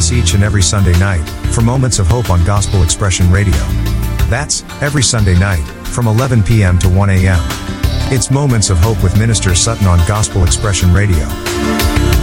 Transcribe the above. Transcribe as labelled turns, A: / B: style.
A: us each and every Sunday night for Moments of Hope on Gospel Expression Radio. That's every Sunday night from 11 p.m. to 1 a.m. It's Moments of Hope with Minister Sutton on Gospel Expression Radio.